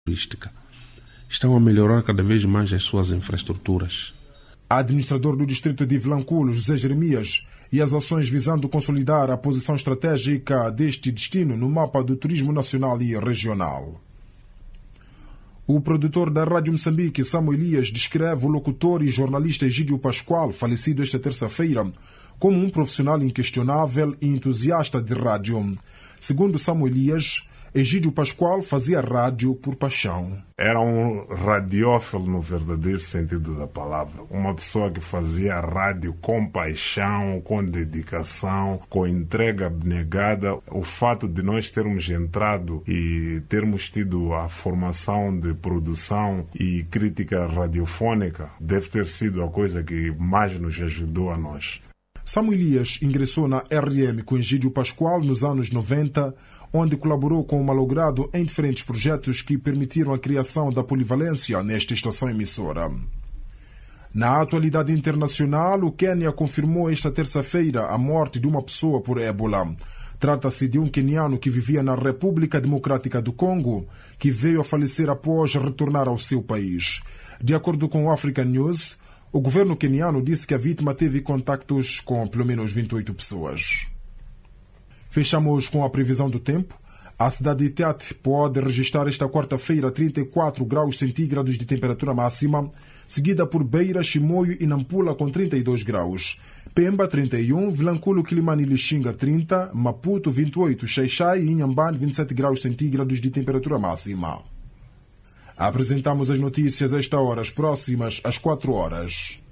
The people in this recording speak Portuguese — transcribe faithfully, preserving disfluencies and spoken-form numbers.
turística. Estão a melhorar cada vez mais as suas infraestruturas. Administrador do distrito de Vilanculo, José Jeremias, e as ações visando consolidar a posição estratégica deste destino no mapa do turismo nacional e regional. O produtor da Rádio Moçambique, Samuel Elias, descreve o locutor e jornalista Egídio Pascoal, falecido esta terça-feira, como um profissional inquestionável e entusiasta de rádio. Segundo Samuel Elias, Egídio Pascoal fazia rádio por paixão. Era um radiófilo no verdadeiro sentido da palavra. Uma pessoa que fazia rádio com paixão, com dedicação, com entrega abnegada. O fato de nós termos entrado e termos tido a formação de produção e crítica radiofônica deve ter sido a coisa que mais nos ajudou a nós. Samuel Elias ingressou na R M com Egídio Pascoal nos anos noventa, onde colaborou com o malogrado em diferentes projetos que permitiram a criação da polivalência nesta estação emissora. Na atualidade internacional, o Quênia confirmou esta terça-feira a morte de uma pessoa por ébola. Trata-se de um queniano que vivia na República Democrática do Congo, que veio a falecer após retornar ao seu país. De acordo com o African News, o governo queniano disse que a vítima teve contactos com pelo menos vinte e oito pessoas. Fechamos com a previsão do tempo. A cidade de Tete pode registrar esta quarta-feira trinta e quatro graus centígrados de temperatura máxima, seguida por Beira, Chimoio e Nampula com trinta e dois graus. Pemba, trinta e um, Vilanculo, Quilimane e Lixinga, trinta, Maputo, vinte e oito, Xai-Xai e Inhambane, vinte e sete graus centígrados de temperatura máxima. Apresentamos as notícias a esta hora, as próximas às quatro horas.